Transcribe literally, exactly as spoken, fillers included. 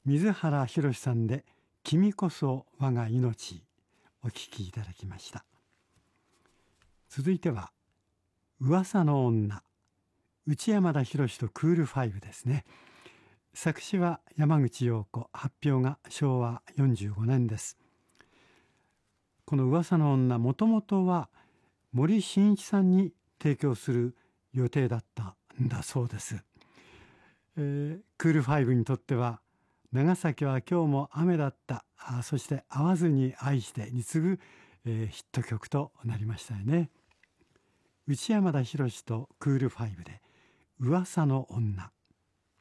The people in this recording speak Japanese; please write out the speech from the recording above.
水原ひろしさんで君こそ我が命お聞きいただきました。続いては噂の女、内山田博とクールファイブですね。作詞は山口陽子、発表がしょうわよんじゅうごねんです。この噂の女、もともとは森進一さんに提供する予定だったんだそうです。えー、クールファイブにとっては長崎は今日も雨だった、あそして会わずに愛してに次ぐ、えー、ヒット曲となりましたよね。内山田博とクールファイブで噂の女。